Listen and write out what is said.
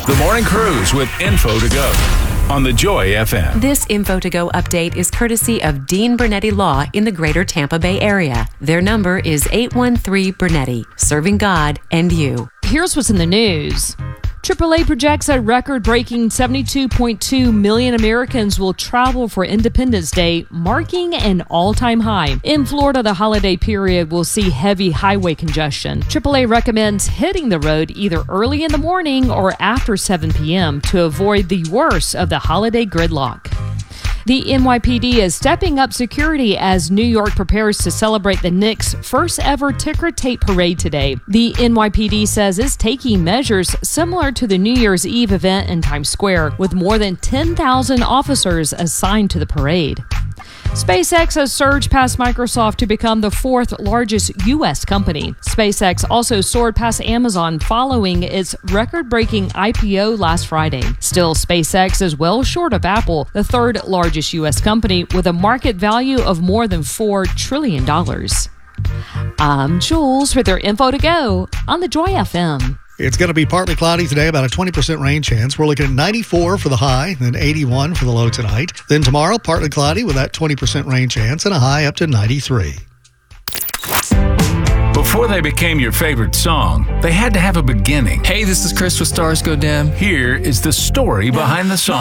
The Morning Cruise with Info to Go on the Joy FM. This Info to Go update is courtesy of Dean Bernetti Law in the greater Tampa Bay area. Their number is 813 Bernetti, serving God and you. Here's what's in the news. AAA projects a record-breaking 72.2 million Americans will travel for Independence Day, marking an all-time high. In Florida, the holiday period will see heavy highway congestion. AAA recommends hitting the road either early in the morning or after 7 p.m. to avoid the worst of the holiday gridlock. The NYPD is stepping up security as New York prepares to celebrate the Knicks' first ever ticker tape parade today. The NYPD says it's taking measures similar to the New Year's Eve event in Times Square, with more than 10,000 officers assigned to the parade. SpaceX has surged past Microsoft to become the fourth largest U.S. company. SpaceX also soared past Amazon following its record-breaking IPO last Friday. Still, SpaceX is well short of Apple, the third largest U.S. company with a market value of more than $4 trillion. I'm Jules with your Info to Go on the Joy FM. It's going to be partly cloudy today, about a 20% rain chance. We're looking at 94 for the high, then 81 for the low tonight. Then tomorrow, partly cloudy with that 20% rain chance and a high up to 93. Before they became your favorite song, they had to have a beginning. Hey, this is Chris with Stars Go Dim. Here is the story behind the song.